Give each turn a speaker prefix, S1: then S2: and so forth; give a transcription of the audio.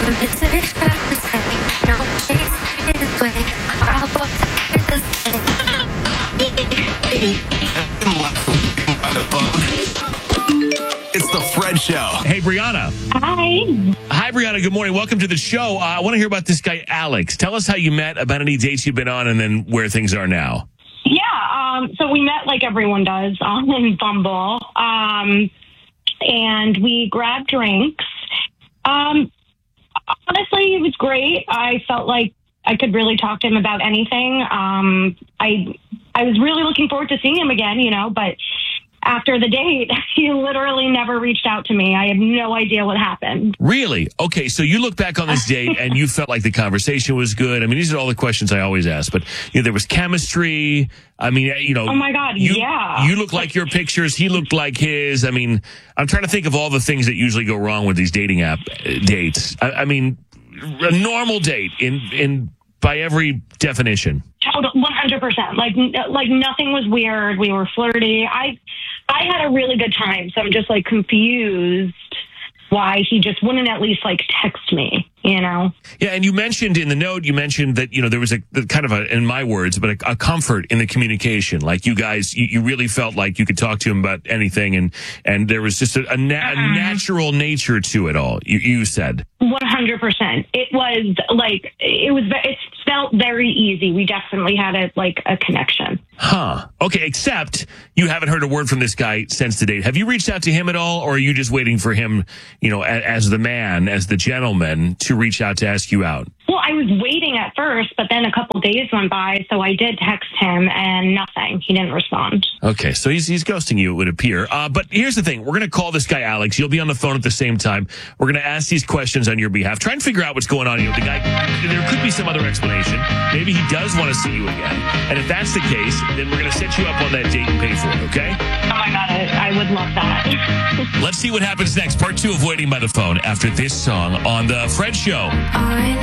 S1: It's the Fred Show.
S2: Hey, Brianna.
S3: Hi.
S2: Hi, Brianna. Good morning. Welcome to the show. I want to hear about this guy, Alex. Tell us how you met, about any dates you've been on, and then where things are now.
S3: Yeah, so we met like everyone does on Bumble, and we grabbed drinks. Honestly, it was great. I felt like I could really talk to him about anything. I was really looking forward to seeing him again, but after the date, he literally never reached out to me. I have no idea what happened.
S2: Really? Okay, so you look back on this date and you felt like the conversation was good. I mean, these are all the questions I always ask, but there was chemistry. I mean,
S3: Oh my God, yeah.
S2: You look like your pictures. He looked like his. I mean, I'm trying to think of all the things that usually go wrong with these dating app dates. I mean, a normal date in by every definition.
S3: 100%. Like nothing was weird. We were flirty. I had a really good time. So I'm just like confused why he just wouldn't at least like text me,
S2: Yeah, and you mentioned in the note, that, there was a kind of in my words, but a comfort in the communication. Like you guys, you really felt like you could talk to him about anything, and there was just a natural nature to it all, you said.
S3: 100%. It felt very easy. We definitely had a connection.
S2: Huh. Okay, except you haven't heard a word from this guy since the date. Have you reached out to him at all, or are you just waiting for him, as the man, as the gentleman, to reach out to ask you out?
S3: Well, I was waiting at first, but then a couple days went by, so I did text him, and nothing. He didn't respond.
S2: Okay, so he's ghosting you, it would appear. But here's the thing. We're going to call this guy Alex. You'll be on the phone at the same time. We're going to ask these questions on your behalf. Try and figure out what's going on. The guy, there could be some other explanation. Maybe he does want to see you again. And if that's the case, then we're going to set you up on that date and pay for it, okay?
S3: Oh, my God, I would love that.
S2: Let's see what happens next. Part 2 of Waiting by the Phone after this song on The Fred Show.